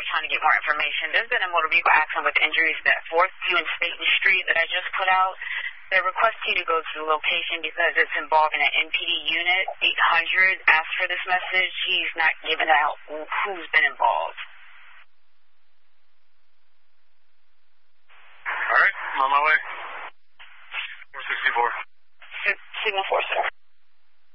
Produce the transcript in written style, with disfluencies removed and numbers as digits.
are trying to get more information. There's been a motor vehicle accident with injuries at 4th View and Staten Street that I just put out. They're requesting you to go to the location because it's involving an NPD unit. 800 asked for this message. He's not giving out who's been involved. All right, I'm on my way. 464. Signal 4, sir.